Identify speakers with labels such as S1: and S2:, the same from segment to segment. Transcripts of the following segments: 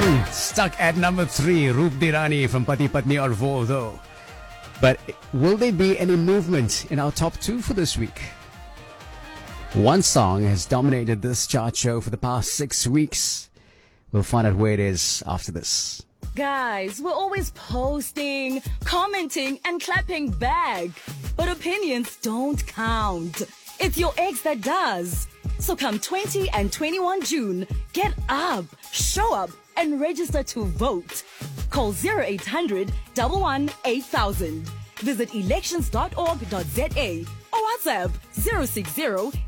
S1: Stuck at number 3, Roop Dirani from Pati Patni Aur Wo though. But will there be any movement in our top 2 for this week? One song has dominated this chart show for the past 6 weeks. We'll find out where it is after this.
S2: Guys, we're always posting, commenting, and clapping back. But opinions don't count. It's your ex that does. So come 20 and 21 June, get up, show up, and register to vote. Call 0800 11 8000. Visit elections.org.za or WhatsApp 060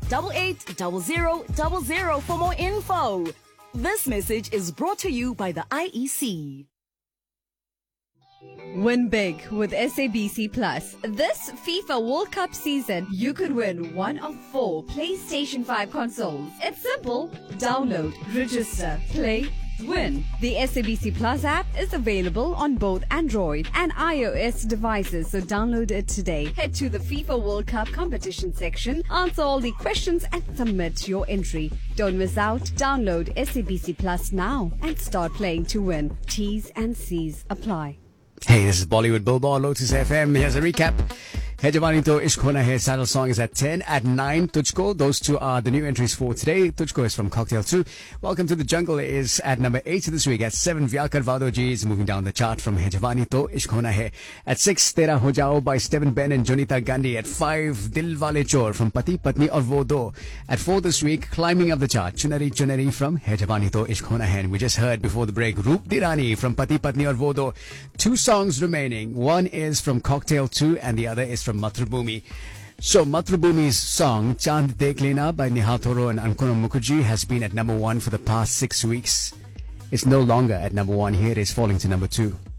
S2: 880000 for more info. This message is brought to you by the IEC.
S3: Win big with SABC Plus. This FIFA World Cup season, you could win one of 4 PlayStation 5 consoles. It's simple. Download, register, play, win. The SABC Plus app is available on both Android and iOS devices, so download it today. Head to the FIFA World Cup competition section, answer all the questions and submit your entry. Don't miss out. Download SABC Plus now and start playing to win. T's and C's apply.
S1: Hey, this is Bollywood Billboard, Lotus FM. Here's a recap. Hai Jawani To Ishq Hona Hai title song is at 10. At 9, Tujhko. Those two are the new entries for today. Tujhko is from Cocktail 2. Welcome to the Jungle is at number 8 this week. At 7, Vyar Karva Do Ji is moving down the chart from Hai Jawani To Ishq Hona Hai. At 6, Tera Ho Jao by Stephen Ben and Jonita Gandhi. At 5, Dil Wale Chor from Pati Patni Aur Wo Do. At 4 this week, climbing up the chart, Chunari Chunari from Hai Jawani To Ishq Hona Hai. And we just heard before the break, Roop Dirani from Pati Patni Aur Wo Do. 2 songs remaining. One is from Cocktail 2 and the other is from Mathrubhumi. So Mathrubhumi's song Chand Dekh Lena by Nihal Thoro and Ankuna Mukherjee has been at number 1 for the past 6 weeks. It's no longer at number 1. Here it is falling to number 2.